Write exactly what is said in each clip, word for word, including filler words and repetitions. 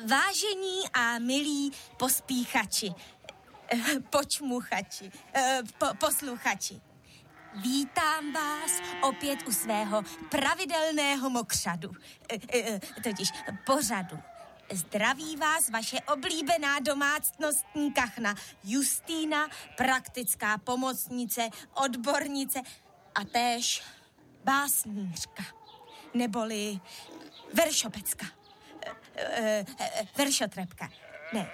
Vážení a milí pospíchači, počmuchači, po, posluchači, vítám vás opět u svého pravidelného mokřadu, totiž pořadu. Zdraví vás vaše oblíbená domácnostní kachna Justýna, praktická pomocnice, odbornice a též básnířka, neboli veršopecka, veršotrepka, ne,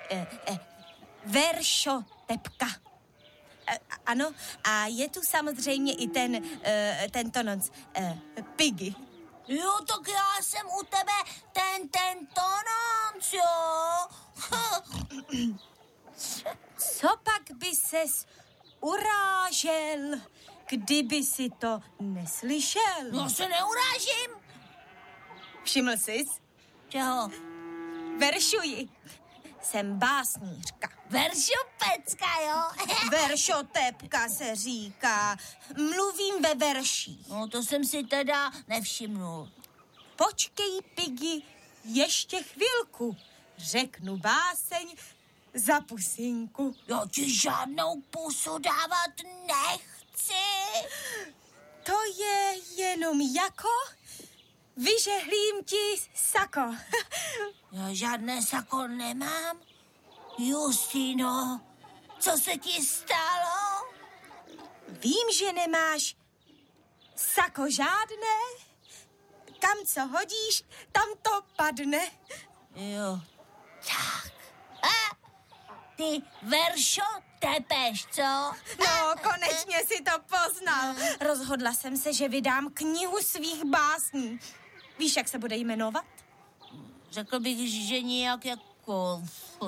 veršotepka. Ano, a je tu samozřejmě i ten, tento noc, Piggy. Jo, tak já jsem u tebe ten, ten tononc, jo. Co pak by ses urážel, kdyby si to neslyšel? No se neurážím. Všiml jsi? Čeho? Veršuji. Jsem básnířka. Veršopecka, jo? Veršotepka se říká. Mluvím ve verších. No to jsem si teda nevšimnul. Počkej, Piggy, ještě chvilku. Řeknu báseň za pusinku. Já ti žádnou pusu dávat nechci. To je jenom jako... Vyžehlím ti sako. Já žádné sako nemám. Justino, co se ti stalo? Vím, že nemáš sako žádné. Kam co hodíš, tam to padne. Jo, tak. A ty veršo tepeš, co? No, konečně si to poznal. Rozhodla jsem se, že vydám knihu svých básní. Víš, jak se bude jmenovat? Řekl bych, že nějak jako...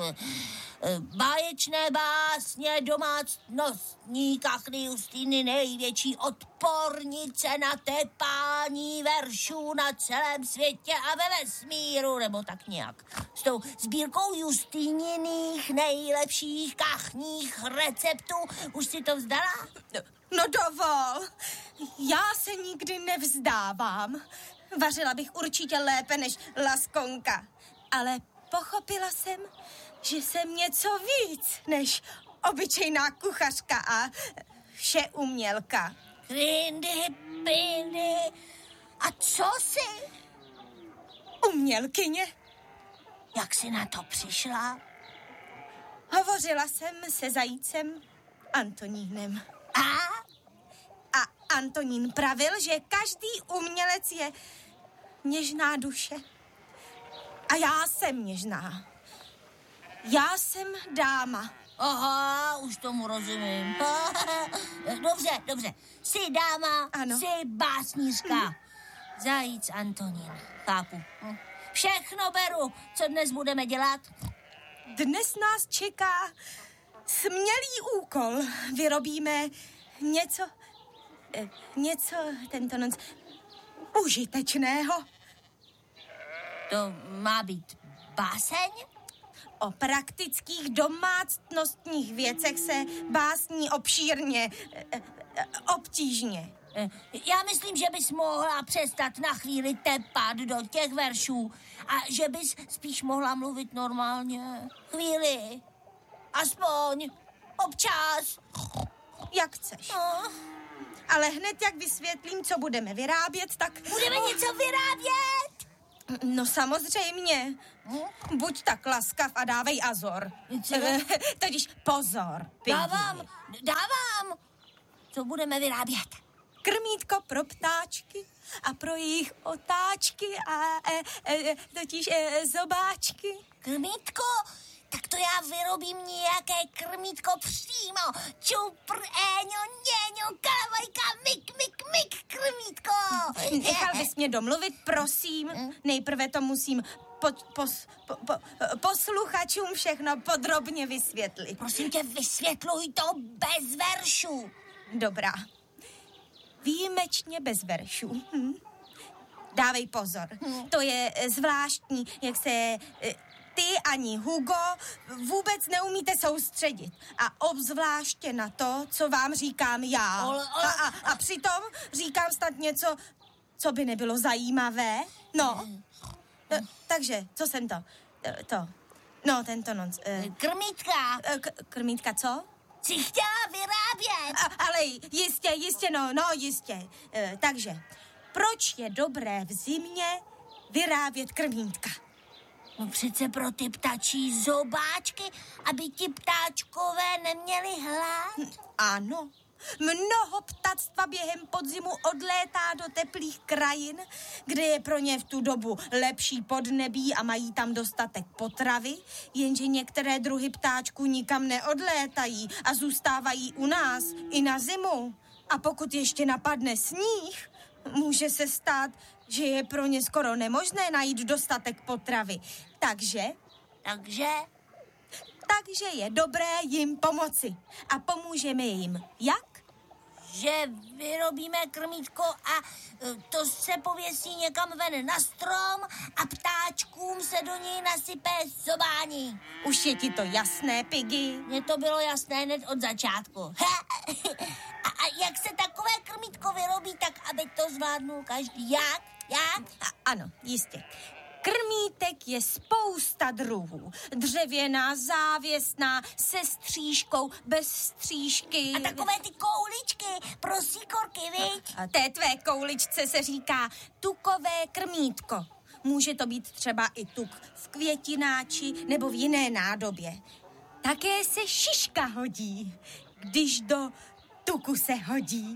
Báječné básně domácnostní kachny Justýny, největší odpornice na tepání veršů na celém světě a ve vesmíru, nebo tak nějak. S tou sbírkou Justýniných nejlepších kachních receptů. Už si to vzdala? No, no dovol, já se nikdy nevzdávám. Vařila bych určitě lépe než Laskonka, ale pochopila jsem, že jsem něco víc než obyčejná kuchařka a všeumělka. Krindy, pindy. A co jsi? Umělkyně. Jak jsi na to přišla? Hovořila jsem se zajícem Antonínem. A? A Antonín pravil, že každý umělec je něžná duše. A já jsem něžná. Já jsem dáma. Aha, už tomu rozumím. Dobře, dobře. Jsi dáma, ano. Jsi básnířka. Hm. Zajíc Antonín, chápu. Hm. Všechno beru. Co dnes budeme dělat? Dnes nás čeká smělý úkol. Vyrobíme něco, něco tento noc užitečného. To má být báseň? O praktických domácnostních věcech se básní obšírně, obtížně. Já myslím, že bys mohla přestat na chvíli tepat do těch veršů a že bys spíš mohla mluvit normálně. Chvíli. Aspoň. Občas. Jak chceš. No. Ale hned, jak vysvětlím, co budeme vyrábět, tak... Budeme oh. něco vyrábět? No samozřejmě. Hm? Buď tak laskav a dávej azor. Totiž pozor. Piggy. Dávám, dávám. Co budeme vyrábět? Krmítko pro ptáčky a pro jejich otáčky a e, e, totiž e, zobáčky. Krmítko? Tak to já vyrobím nějaké krmítko přímo. Čupr, éňo, něňo, kalavajka, mik, mik, mik, krmítko. Nechal bys mě domluvit, prosím. Nejprve to musím pod, pos, po, po, posluchačům všechno podrobně vysvětlit. Prosím tě, vysvětluj to bez veršů. Dobrá. Výjimečně bez veršů. Hm? Dávej pozor. Hm. To je zvláštní, jak se... Ty ani Hugo vůbec neumíte soustředit. A obzvláště na to, co vám říkám já. Ale, ale... A, a, a přitom říkám snad něco, co by nebylo zajímavé. No. Takže, co jsem to? to, no, tento noc. Uh, Krmítka. K- krmítka, co? Jsi chtěla vyrábět. A, ale jistě, jistě, no, no, jistě. Uh, takže, proč je dobré v zimě vyrábět krmítka? No přece pro ty ptačí zobáčky, aby ti ptáčkové neměli hlad. Ano. Mnoho ptactva během podzimu odlétá do teplých krajin, kde je pro ně v tu dobu lepší podnebí a mají tam dostatek potravy, jenže některé druhy ptáčků nikam neodlétají a zůstávají u nás i na zimu. A pokud ještě napadne sníh, může se stát, že je pro ně skoro nemožné najít dostatek potravy. Takže... Takže? Takže je dobré jim pomoci. A pomůžeme jim. Jak? Že vyrobíme krmítko a to se pověsí někam ven na strom a ptáčkům se do něj nasype zobání. Už je ti to jasné, Piggy? Mně to bylo jasné hned od začátku. A, a jak se takové krmítko vyrobí, tak aby to zvládnul každý? Jak? Jak? A, ano, jistě. Krmítek je spousta druhů. Dřevěná, závěsná, se střížkou, bez střížky. A takové ty kouličky pro síkorky, viď? A té tvé kouličce se říká tukové krmítko. Může to být třeba i tuk v květináči nebo v jiné nádobě. Také se šiška hodí, když do tuku se hodí.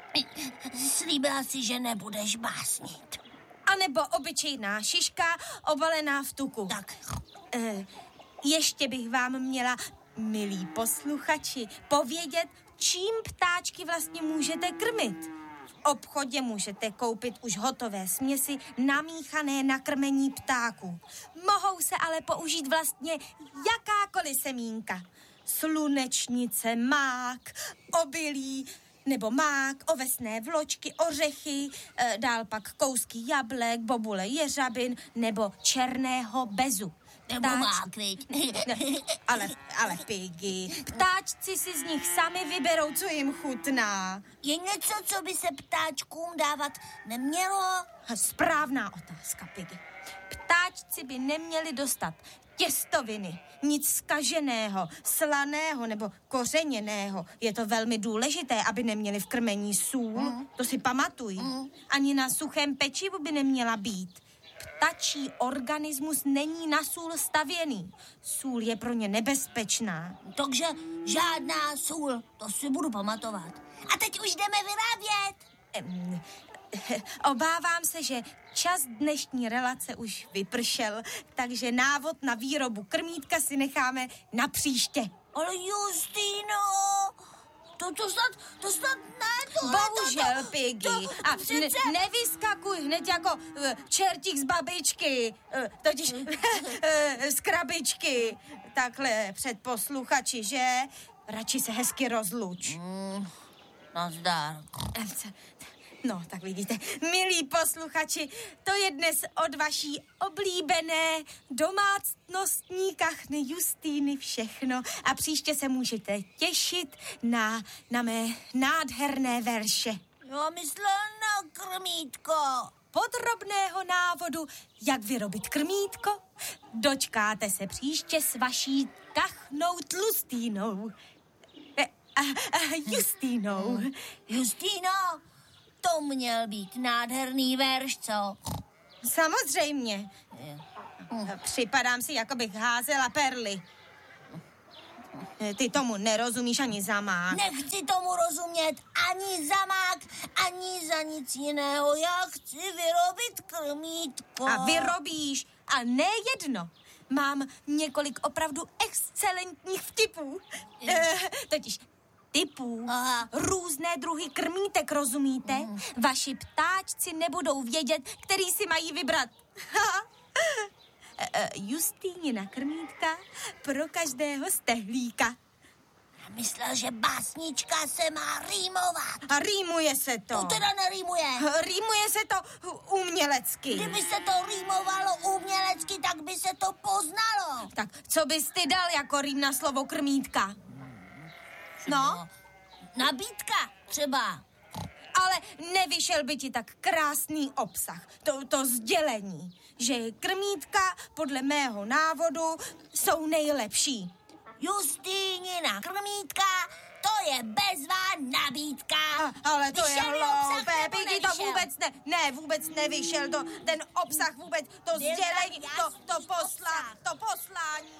Slíbila si, že nebudeš básnit. A nebo obyčejná šiška obalená v tuku. Tak. E, ještě bych vám měla, milí posluchači, povědět, čím ptáčky vlastně můžete krmit. V obchodě můžete koupit už hotové směsi namíchané na krmení ptáků. Mohou se ale použít vlastně jakákoliv semínka. Slunečnice, mák, obilí, nebo mák, ovesné vločky, ořechy, e, dál pak kousky jablek, bobule jeřabin nebo černého bezu. Nebo mák, viď? Ne, ale, ale Piggy, ptáčci si z nich sami vyberou, co jim chutná. Je něco, co by se ptáčkům dávat nemělo? Správná otázka, Piggy. Ptáčci by neměli dostat těstoviny, nic zkaženého, slaného nebo kořeněného. Je to velmi důležité, aby neměli v krmení sůl, mm. to si pamatuj. Mm. Ani na suchém pečivu by neměla být. Ptačí organismus není na sůl stavěný. Sůl je pro ně nebezpečná. Takže žádná sůl, to si budu pamatovat. A teď už jdeme vyrábět. Um, Obávám se, že čas dnešní relace už vypršel, takže návod na výrobu krmítka si necháme na příště. Ale Justýno, to, to snad, to snad ne, to Bohužel, to, to, Piggy. to, A přece... ne, nevyskakuj hned jako uh, čertík z babičky, uh, totiž uh, z krabičky. Takhle před posluchači, že? Radši se hezky rozluč. Mm, nazdar. No, tak vidíte, milí posluchači, to je dnes od vaší oblíbené domácnostní kachny Justýny všechno a příště se můžete těšit na, na mé nádherné verše. Já myslela na krmítko. Podrobného návodu, jak vyrobit krmítko, dočkáte se příště s vaší kachnou Tlustýnou. E, a, a, Justýnou. Justýno, to měl být nádherný verš, co? Samozřejmě. Připadám si, jako bych házela perly. Ty tomu nerozumíš ani za mák. Nechci tomu rozumět ani za mák, ani za nic jiného. Já chci vyrobit krmítko. A vyrobíš. A ne jedno. Mám několik opravdu excelentních vtipů. E, totiž typů. Aha. Různé druhy krmítek, rozumíte? Mm. Vaši ptáčci nebudou vědět, který si mají vybrat. Justýnina krmítka pro každého stehlíka. Myslel, že básnička se má rýmovat. A rýmuje se to. To teda nerýmuje. Rýmuje se to umělecky. Kdyby se to rýmovalo umělecky, tak by se to poznalo. Tak co bys ty dal jako rým na slovo krmítka? No? Nabídka třeba. ale nevyšel by ti tak krásný obsah, to, to sdělení, že krmítka podle mého návodu jsou nejlepší. Justýnina krmítka, to je bezvá nabídka. A, ale to vyšel je hloupé, Piggy, to vůbec ne, ne, vůbec nevyšel, to, ten obsah vůbec, to sdělení, to, to, posla, to poslání.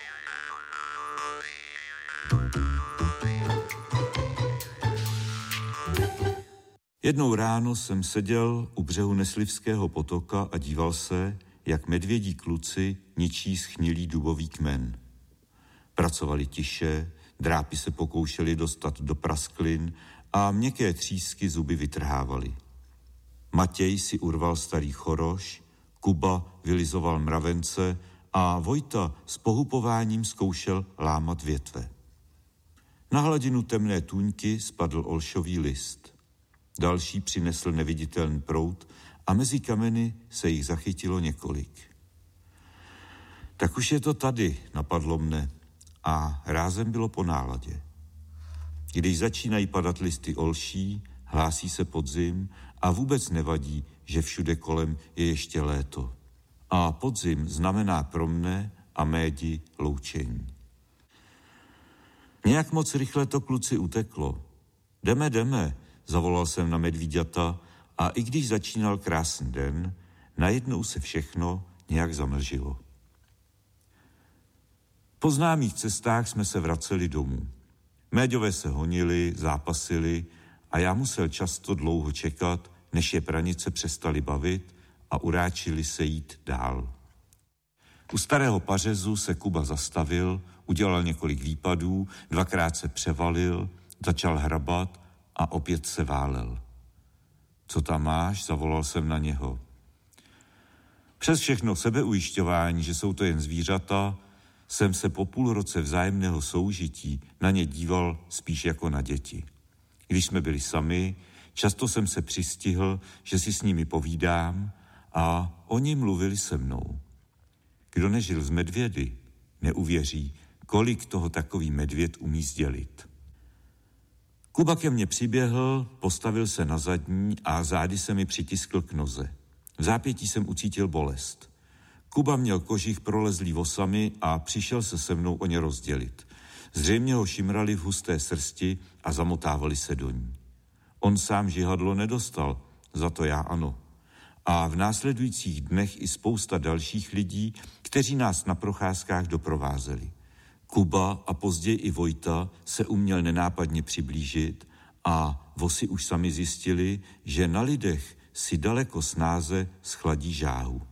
Jednou ráno jsem seděl u břehu Neslivského potoka a díval se, jak medvědí kluci ničí schnilý dubový kmen. Pracovali tiše, drápy se pokoušeli dostat do prasklin a měkké třísky zuby vytrhávali. Matěj si urval starý choroš, Kuba vylizoval mravence a Vojta s pohupováním zkoušel lámat větve. Na hladinu temné tůňky spadl olšový list. Další přinesl neviditelný proud a mezi kameny se jich zachytilo několik. Tak už je to tady, napadlo mne, a rázem bylo po náladě. Když začínají padat listy olší, hlásí se podzim a vůbec nevadí, že všude kolem je ještě léto. A podzim znamená pro mne a médi loučení. Nějak moc rychle to kluci uteklo. Jdeme, jdeme, zavolal jsem na medvíďata a i když začínal krásný den, najednou se všechno nějak zamlžilo. Po známých cestách jsme se vraceli domů. Méďové se honili, zápasili a já musel často dlouho čekat, než je pranice přestali bavit a uráčili se jít dál. U starého pařezu se Kuba zastavil, udělal několik výpadů, dvakrát se převalil, začal hrabat a opět se válel. Co tam máš? Zavolal jsem na něho. Přes všechno sebeujišťování, že jsou to jen zvířata, jsem se po půl roce vzájemného soužití na ně díval spíš jako na děti. Když jsme byli sami, často jsem se přistihl, že si s nimi povídám a oni mluvili se mnou. Kdo nežil z medvědy, neuvěří, kolik toho takový medvěd umí sdělit. Kuba ke mně přiběhl, postavil se na zadní a zády se mi přitiskl k noze. V zápětí jsem ucítil bolest. Kuba měl kožich prolezlý vosami a přišel se se mnou o ně rozdělit. Zřejmě ho šimrali v husté srsti a zamotávali se do ní. On sám žihadlo nedostal, za to já ano. A v následujících dnech i spousta dalších lidí, kteří nás na procházkách doprovázeli. Kuba a později i Vojta se uměl nenápadně přiblížit a vosi už sami zjistili, že na lidech si daleko snáze schladí žáhu.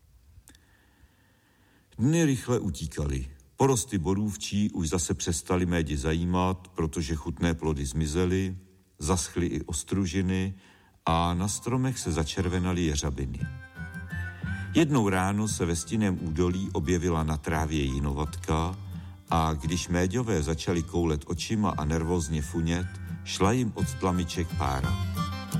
Dny rychle utíkaly. Porosty borůvčí už zase přestaly médi zajímat, protože chutné plody zmizely, zaschly i ostružiny a na stromech se začervenaly jeřabiny. Jednou ráno se ve stinném údolí objevila na trávě jinovatka a když méďové začali koulet očima a nervózně funět, šla jim od tlamiček pára.